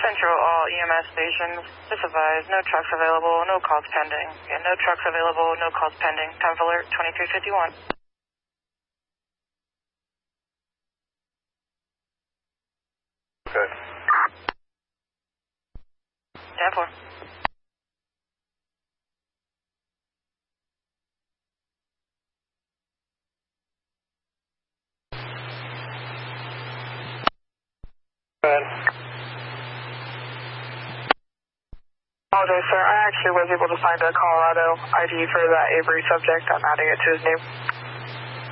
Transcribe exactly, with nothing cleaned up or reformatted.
Central, all E M S stations. Just advise, no trucks available, no calls pending. Yeah, no trucks available, no calls pending. Time of alert, twenty-three fifty-one. Okay. ten four. Go ahead. Apologize, sir. I actually was able to find a Colorado I D for that Avery subject. I'm adding it to his name.